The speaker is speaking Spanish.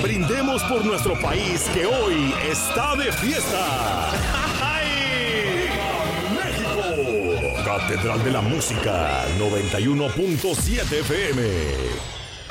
Brindemos por nuestro país que hoy está de fiesta. ¡México! Catedral de la Música 91.7 FM.